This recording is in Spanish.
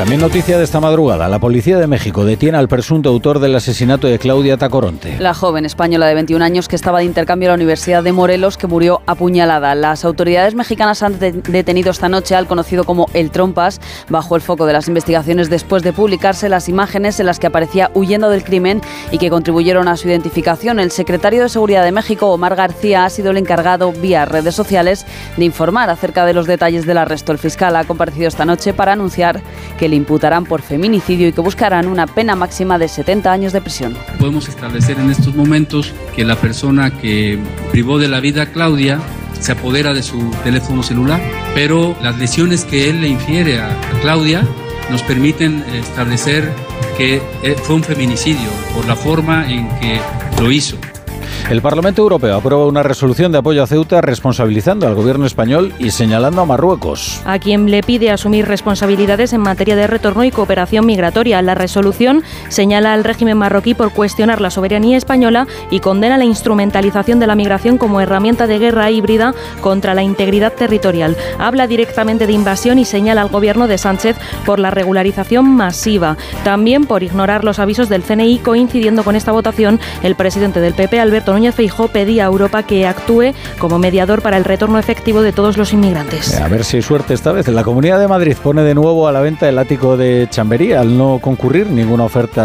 También noticia de esta madrugada. La policía de México detiene al presunto autor del asesinato de Claudia Tacoronte. La joven española de 21 años que estaba de intercambio en la Universidad de Morelos, que murió apuñalada. Las autoridades mexicanas han detenido esta noche al conocido como El Trompas, bajo el foco de las investigaciones después de publicarse las imágenes en las que aparecía huyendo del crimen y que contribuyeron a su identificación. El secretario de Seguridad de México, Omar García, ha sido el encargado, vía redes sociales, de informar acerca de los detalles del arresto. El fiscal ha comparecido esta noche para anunciar que le imputarán por feminicidio y que buscarán una pena máxima de 70 años de prisión. Podemos establecer en estos momentos que la persona que privó de la vida a Claudia se apodera de su teléfono celular, pero las lesiones que él le infiere a Claudia nos permiten establecer que fue un feminicidio por la forma en que lo hizo. El Parlamento Europeo aprueba una resolución de apoyo a Ceuta responsabilizando al gobierno español y señalando a Marruecos, a quien le pide asumir responsabilidades en materia de retorno y cooperación migratoria. La resolución señala al régimen marroquí por cuestionar la soberanía española y condena la instrumentalización de la migración como herramienta de guerra híbrida contra la integridad territorial. Habla directamente de invasión y señala al gobierno de Sánchez por la regularización masiva, también por ignorar los avisos del CNI. Coincidiendo con esta votación, el presidente del PP, Alberto Núñez Feijóo, pedía a Europa que actúe como mediador para el retorno efectivo de todos los inmigrantes. A ver si hay suerte esta vez. La Comunidad de Madrid pone de nuevo a la venta el ático de Chamberí al no concurrir ninguna oferta